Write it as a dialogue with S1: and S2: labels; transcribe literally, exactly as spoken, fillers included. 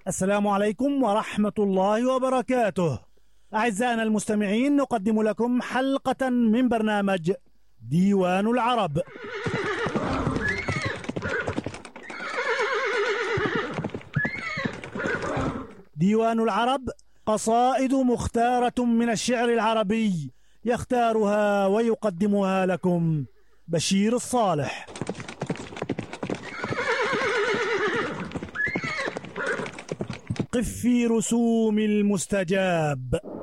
S1: السلام عليكم ورحمة الله وبركاته. أعزائنا المستمعين، نقدم لكم حلقة من برنامج ديوان العرب. ديوان العرب قصائد مختارة من الشعر العربي، يختارها ويقدمها لكم بشير الصالح. قف في رسوم المستجاب.